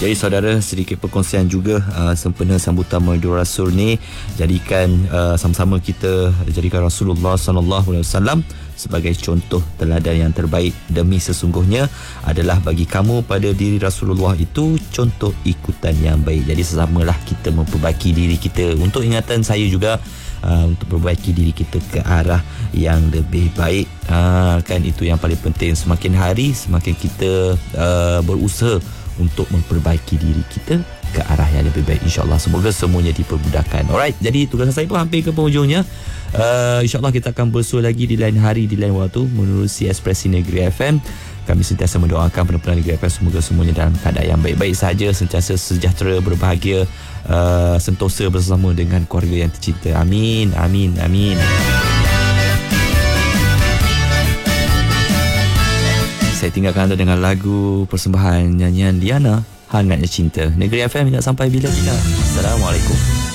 Jadi saudara, sedikit perkongsian juga sempena sambutan Maulidur Rasul ni, jadikan sama-sama kita jadikan Rasulullah SAW sebagai contoh teladan yang terbaik. Demi sesungguhnya adalah bagi kamu pada diri Rasulullah itu contoh ikutan yang baik. Jadi sesamalah kita memperbaiki diri kita. Untuk ingatan saya juga, untuk perbaiki diri kita ke arah yang lebih baik, kan itu yang paling penting. Semakin hari semakin kita berusaha untuk memperbaiki diri kita ke arah yang lebih baik, insyaAllah. Semoga semuanya dipermudahkan. Alright, jadi tugasan saya pun hampir ke penghujungnya. InsyaAllah kita akan bersua lagi di lain hari, di lain waktu, menerusi Ekspresi Negeri FM. Kami sentiasa mendoakan pendengar Negeri FM semoga semuanya dalam keadaan yang baik-baik saja, sentiasa sejahtera, berbahagia, sentosa bersama dengan keluarga yang tercinta. Amin, amin, amin. Saya tinggalkan anda dengan lagu persembahan nyanyian Diana, Hangatnya Cinta. Negeri FM ingat sampai bila-bila. Assalamualaikum.